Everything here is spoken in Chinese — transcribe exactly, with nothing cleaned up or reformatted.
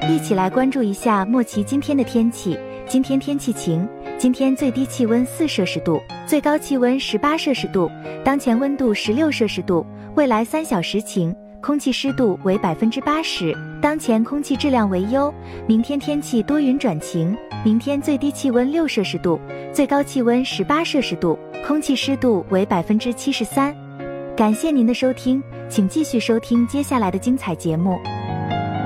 一起来关注一下莫奇今天的天气。今天天气晴，今天最低气温四摄氏度，最高气温十八摄氏度，当前温度十六摄氏度，未来三小时晴，空气湿度为百分之八十，当前空气质量为优。明天天气多云转晴，明天最低气温六摄氏度，最高气温十八摄氏度，空气湿度为百分之七十三。感谢您的收听，请继续收听接下来的精彩节目。